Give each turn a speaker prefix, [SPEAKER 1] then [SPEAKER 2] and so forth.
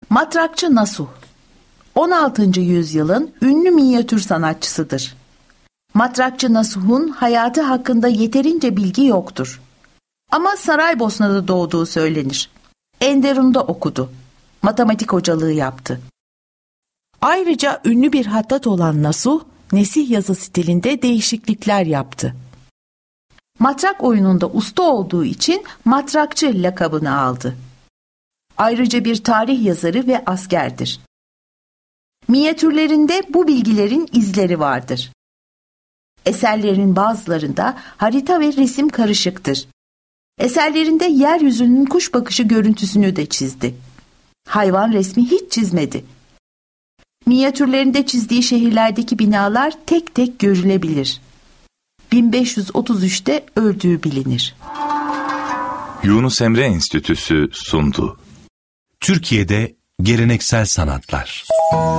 [SPEAKER 1] Matrakçı Nasuh, 16. yüzyılın ünlü minyatür sanatçısıdır. Matrakçı Nasuh'un hayatı hakkında yeterince bilgi yoktur. Ama Saraybosna'da doğduğu söylenir. Enderun'da okudu. Matematik hocalığı yaptı. Ayrıca ünlü bir hattat olan Nasuh, nesih yazı stilinde değişiklikler yaptı. Matrak oyununda usta olduğu için matrakçı lakabını aldı. Ayrıca bir tarih yazarı ve askerdir. Minyatürlerinde bu bilgilerin izleri vardır. Eserlerinin bazılarında harita ve resim karışıktır. Eserlerinde yeryüzünün kuş bakışı görüntüsünü de çizdi. Hayvan resmi hiç çizmedi. Minyatürlerinde çizdiği şehirlerdeki binalar tek tek görülebilir. 1533'te öldüğü bilinir.
[SPEAKER 2] Yunus Emre Enstitüsü sundu.
[SPEAKER 3] Türkiye'de geleneksel sanatlar.